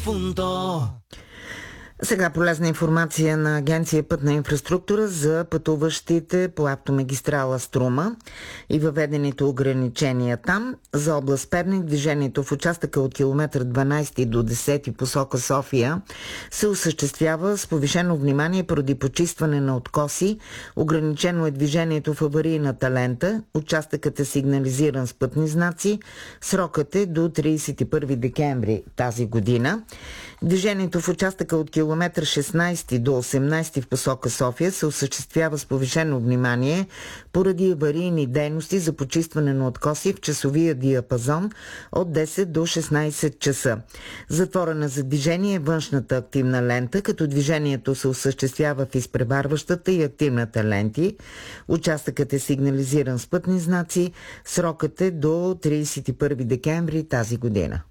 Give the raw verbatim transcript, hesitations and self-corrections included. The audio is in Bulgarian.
Сега полезна информация на Агенция Пътна инфраструктура за пътуващите по автомагистрала Струма и въведените ограничения там. За област Перник движението в участъка от километър дванайсети до десети посока София се осъществява с повишено внимание поради почистване на откоси. Ограничено е движението в аварийната лента. Участъкът е сигнализиран с пътни знаци. Срокът е до трийсет и първи декември тази година. Движението в участъка от километър шестнайсети до осемнайсети в посока София се осъществява с повишено внимание поради аварийни дейности за почистване на откоси в часовия диапазон от десет до шестнайсет часа. Затворена за движение е външната активна лента, като движението се осъществява в изпреварващата и активната ленти. Участъкът е сигнализиран с пътни знаци. Срокът е до трийсет и първи декември тази година.